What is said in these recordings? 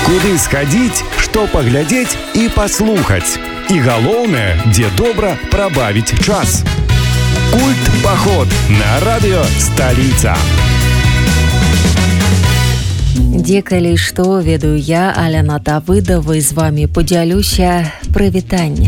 Куды схадзіць, што паглядзець і паслухаць. І галоўнае, дзе добра прабавіць час. Культ-паход на радыё «Сталіца». Дзе калі што, ведаю я, Аляна Давыдова, і з вамі падзялюся прывітання.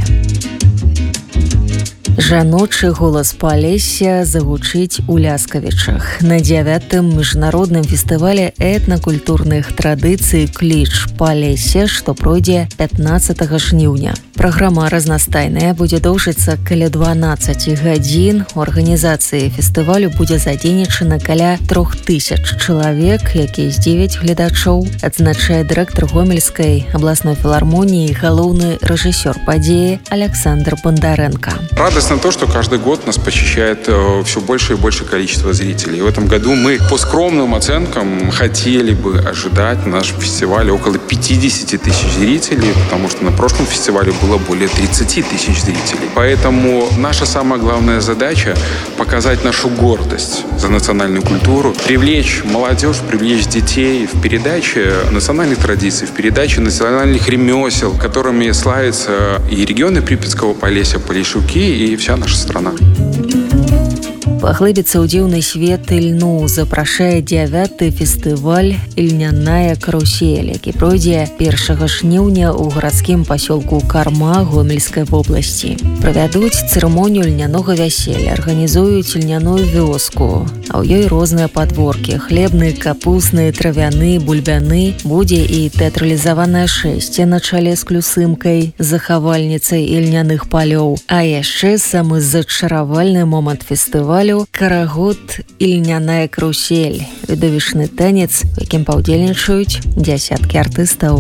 Жаночы голас Палесся загучыць у Ляскавічах. На 9-м міжнародным фестывале этнакультурных традыцый «Кліч Палесся», што пройдзе 15 жніўня. Праграма разнастайная, будзе доўжыцца каля 12 гадзін. У арганізацыі фестывалю будзе задзейнічана каля 3000 чалавек, які здзівяць гледачоў, адзначае дырэктар Гомельскай абласной філармоніі, галоўны рэжысёр падзеі Александр Бондаренко. Радостно то, что каждый год нас посещает все больше и больше количество зрителей. В этом году мы по скромным оценкам хотели бы ожидать на нашем фестивале около 50 тысяч зрителей, потому что на прошлом фестивале было более 30 тысяч зрителей. Поэтому наша самая главная задача – показать нашу гордость за национальную культуру, привлечь молодежь, привлечь детей в передаче национальных традиций, в передаче национальных ремесел, которыми славятся и регионы Припятского Полесья, Полешуки, и вся наша страна. Паглыбіцца ў дзіўны свет ільну запрашае 9-й фестываль «Ільняная карусель», які пройдзе 1 жніўня ў гарадскім пасёлку Карма Гомельскай вобласці. Правядуць цырымонію ільнянога вяселля, арганізуюць ільняную вёску, а ў ёй розныя падворкі: хлебны, капусны, травяны, бульбяны. Будзе і тэатралізаванае шэсце на чале з клюсымкай, захавальніцай ільняных палёў. А яшчэ самы зачаравальны момант фестывалю – карагод «Ільняная карусель», відавішчны танец, у якім паўдзельнічаюць дзясяткі артыстаў.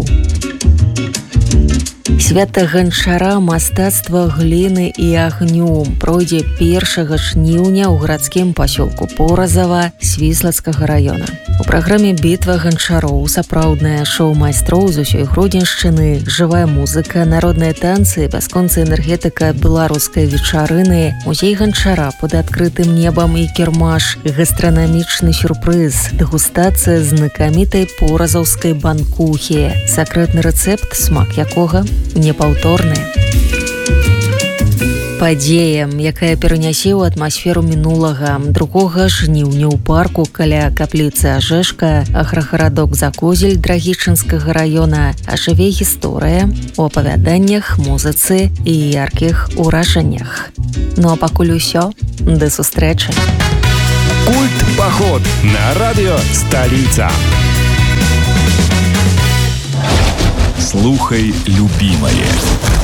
Свята ганчара, мастацтва гліны і агню пройдзе 1 жніўня ў гарадскім пасёлку Поразава Свіслацкага раёна. У праграме бітва ганчароў, сапраўднае шоу майстроў з усёй Гродзеншчыны, жывая музыка, народныя танцы, бясконцая энергетыка беларускай вечарыны, музей ганчара пад адкрытым небам і кірмаш, гастранамічны сюрпрыз, дэгустацыя знакамітай поразаўскай банкухі, сакрэтны рэцэпт, смак якога непаўторны. Падзеям, якая перанясе ў атмасферу мінулага, 2 жніўня ў парку каля капліцы Ажэшка, аграгарадок Закозель Драгічынскага раёна, ажыве гісторыя у апавяданнях, музыцы і яркіх уражаннях. Ну а пакуль усё, да сустрэчы. Культ-паход на радыё «Сталіца». Слухай любимое.